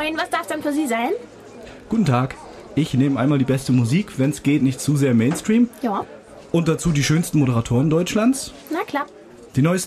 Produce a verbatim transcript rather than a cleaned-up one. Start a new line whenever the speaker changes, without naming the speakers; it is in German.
Moin, was darf denn für Sie sein?
Guten Tag. Ich nehme einmal die beste Musik, wenn es geht, nicht zu sehr Mainstream.
Ja.
Und dazu die schönsten Moderatoren Deutschlands.
Na klar.
Die neuesten